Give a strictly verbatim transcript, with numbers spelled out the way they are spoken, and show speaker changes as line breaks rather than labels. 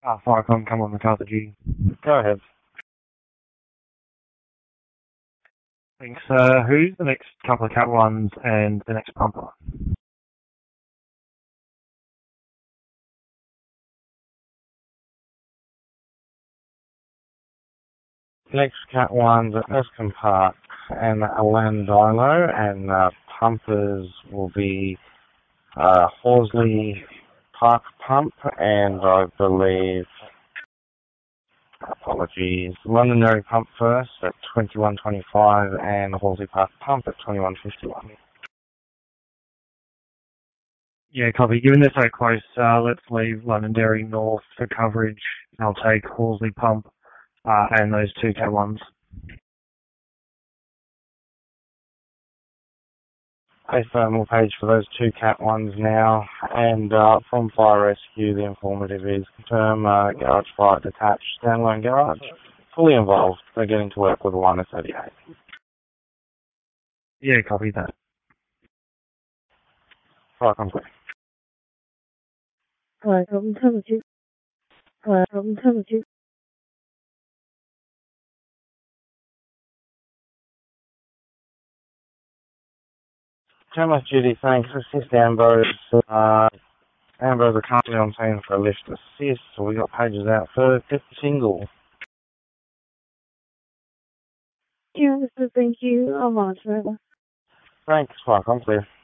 Ah, Firecon, come on, MacArthur G.
Go ahead.
Thanks. Uh, who's the next couple of cat ones and the next pumper?
Next cat ones at Erskine Park and Alan Dilo, and uh, pumpers will be uh, Horsley Park Pump, and I believe, apologies, Londonderry Pump first at twenty-one twenty-five, and Horsley Park Pump at twenty-one fifty-one.
Yeah, copy. Given they're so close, uh, let's leave Londonderry North for coverage. I'll take Horsley Pump uh, and those two cat ones.
A thermal page for those two cat ones now, and uh, from Fire Rescue, the informative is confirm uh, garage fire detached standalone garage, fully involved. They're getting to work with a line of thirty-eight.
Yeah, copy that.
Fire complete.
Alright, I'm coming to you. Alright, I'm coming to you.
Terminus duty, thanks. Assist Ambrose. Uh, Ambrose are currently on scene for a lift assist, so we got pages out for fifty single.
Yeah, mister Thank you. I'm on it, forever.
Thanks, fire complete.